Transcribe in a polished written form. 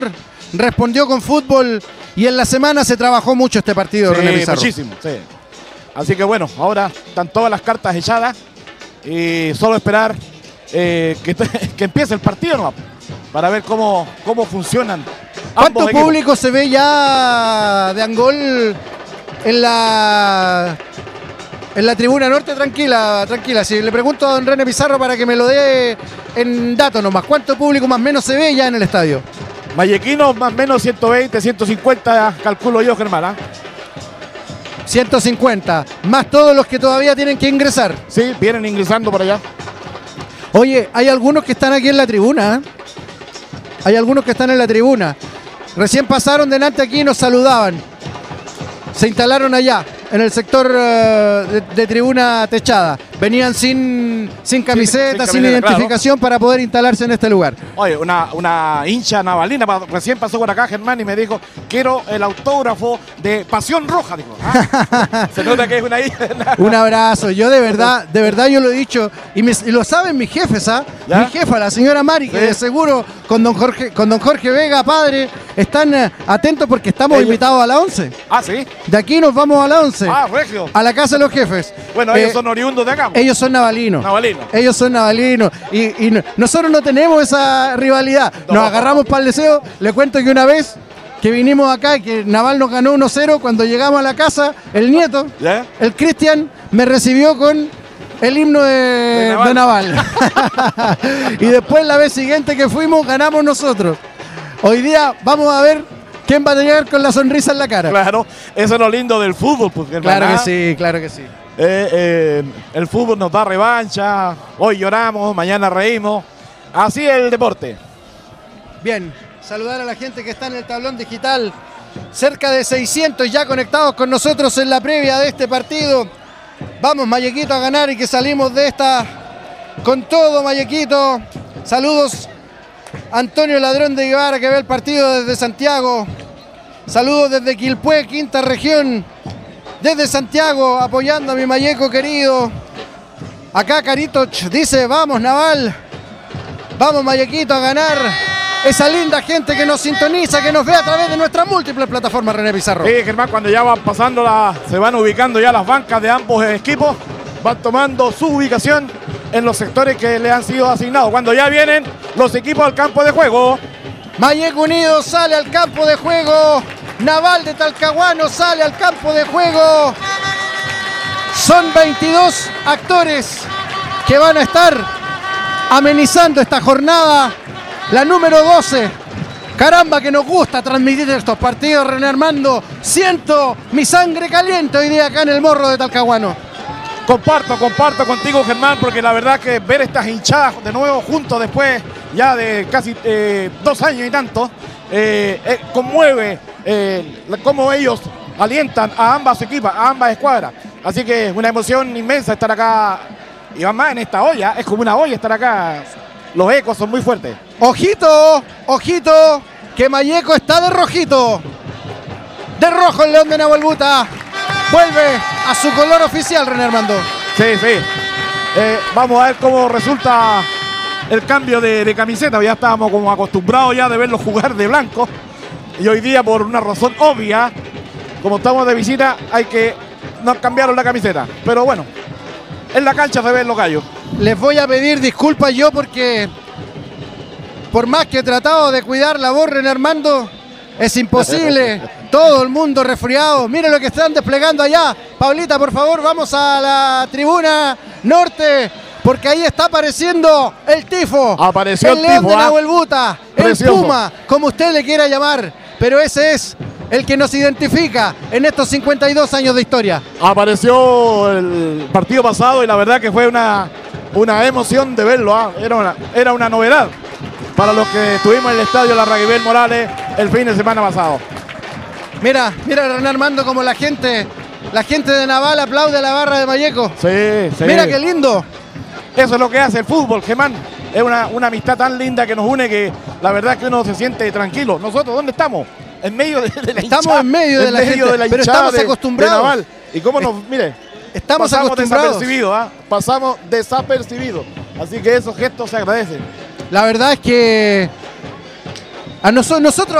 respondió con fútbol y en la semana se trabajó mucho este partido, sí, René Pizarro. Muchísimo, sí. Así que bueno, ahora están todas las cartas echadas y solo esperar que empiece el partido nomás, para ver cómo funcionan. ¿Cuánto público se ve ya de Angol en la tribuna norte? Tranquila. Si le pregunto a don René Pizarro para que me lo dé en datos nomás, ¿cuánto público más o menos se ve ya en el estadio? Mayequinos más o menos 120, 150, calculo yo, Germán. 150, más todos los que todavía tienen que ingresar. Sí, vienen ingresando por allá. Oye, hay algunos que están aquí en la tribuna, ¿eh? Hay algunos que están en la tribuna. Recién pasaron delante aquí y nos saludaban. Se instalaron allá, en el sector de tribuna techada. Venían sin camiseta, sin identificación, claro, para poder instalarse en este lugar. Oye, una hincha navalina recién pasó por acá, Germán, y me dijo, quiero el autógrafo de Pasión Roja. Dijo, se nota que es una hincha. Un abrazo. Yo de verdad yo lo he dicho, y lo saben mis jefes, ¿ah? Mi jefa, la señora Mari, que de seguro con don Jorge Vega, padre, están atentos porque estamos invitados a la 11. Ah, sí. De aquí nos vamos a la 11. Ah, regio. A la casa de los jefes. Bueno, ellos son oriundos de acá. Ellos son navalinos. Ellos son navalinos. Y nosotros no tenemos esa rivalidad. No. Nos agarramos para el deseo. Le cuento que una vez que vinimos acá y que Naval nos ganó 1-0, cuando llegamos a la casa, el nieto, el Cristian, me recibió con el himno de Naval. Y después la vez siguiente que fuimos, ganamos nosotros. Hoy día vamos a ver quién va a llegar con la sonrisa en la cara. Claro, eso es lo lindo del fútbol. Pues, claro que sí, claro que sí. El fútbol nos da revancha, hoy lloramos, mañana reímos, así es el deporte. Bien, saludar a la gente que está en el tablón digital, cerca de 600 ya conectados con nosotros en la previa de este partido. Vamos, Mayequito, a ganar y que salimos de esta con todo, Mayequito. Saludos Antonio Ladrón de Guevara, que ve el partido desde Santiago. Saludos desde Quilpué, quinta región. Desde Santiago, apoyando a mi Mayeco querido. Acá Carito dice, vamos Naval, vamos Mayequito a ganar. Esa linda gente que nos sintoniza, que nos ve a través de nuestras múltiples plataformas, René Pizarro. Sí, Germán, cuando ya van pasando, se van ubicando ya las bancas de ambos equipos, van tomando su ubicación en los sectores que le han sido asignados. Cuando ya vienen los equipos al campo de juego. Mayeco Unido sale al campo de juego. Naval de Talcahuano sale al campo de juego. Son 22 actores que van a estar amenizando esta jornada, la número 12. Caramba, que nos gusta transmitir estos partidos, René Armando. Siento mi sangre caliente hoy día acá en el Morro de Talcahuano. Comparto contigo, Germán, porque la verdad que ver estas hinchadas de nuevo juntos después ya de casi 2 años y tanto, conmueve cómo ellos alientan a ambas equipas, a ambas escuadras. Así que es una emoción inmensa estar acá, y además en esta olla, es como una olla estar acá. Los ecos son muy fuertes. Ojito, que Mayeco está de rojito. De rojo el León de Nahuelbuta. Vuelve a su color oficial, René Armando. Sí. Vamos a ver cómo resulta el cambio de camiseta. Ya estábamos como acostumbrados ya de verlos jugar de blanco. Y hoy día, por una razón obvia, como estamos de visita, nos cambiaron la camiseta. Pero bueno, en la cancha se ven los gallos. Les voy a pedir disculpas yo porque, por más que he tratado de cuidar la voz, René Armando, es imposible. Todo el mundo resfriado. Miren lo que están desplegando allá. Paulita, por favor, vamos a la tribuna norte, porque ahí está apareciendo el tifo. Apareció el León tifo, de Nahuelbuta, el Puma, como usted le quiera llamar. Pero ese es el que nos identifica en estos 52 años de historia. Apareció el partido pasado y la verdad que fue una emoción de verlo. Era una novedad para los que estuvimos en el estadio Larraguibel Morales el fin de semana pasado. Mira, René Armando, como la gente de Naval aplaude a la barra de Mayeco. Sí. Mira qué lindo. Eso es lo que hace el fútbol, Germán. Es una amistad tan linda que nos une, que la verdad que uno se siente tranquilo. ¿Nosotros dónde estamos? En medio de la hinchada. Estamos en medio de la gente, pero estamos acostumbrados. De Naval. Y cómo nos, mire, estamos acostumbrados. Pasamos desapercibidos. Así que esos gestos se agradecen. La verdad es que nosotros